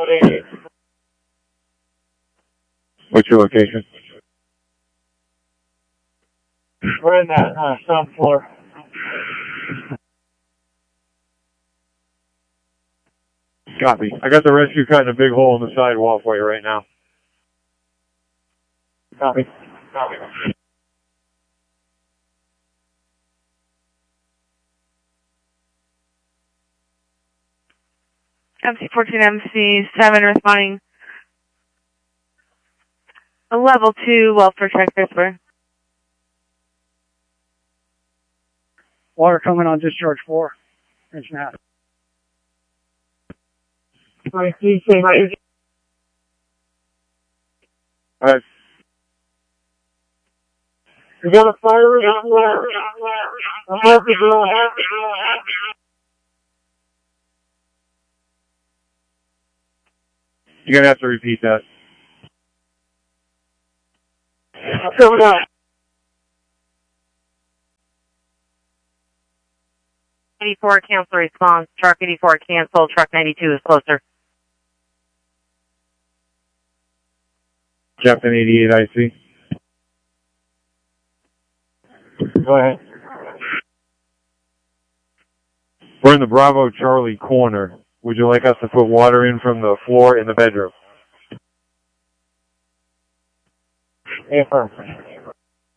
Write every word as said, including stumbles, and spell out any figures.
What's your location? We're in that uh, ground floor. Copy. I got the rescue cutting a big hole in the sidewall for you right now. Copy. Copy. M C fourteen M C seven responding. A level two welfare check, Pittsburgh. Water coming on discharge four. Inch and a half. Alright, you say right. Alright. You got a fire? I'm happy, girl. You're gonna have to repeat that. I'll come down. eighty-four, cancel response. Truck eighty-four, cancel. Truck ninety-two is closer. Captain eighty-eight, I C. Go ahead. We're in the Bravo Charlie corner. Would you like us to put water in from the floor in the bedroom? Affirm.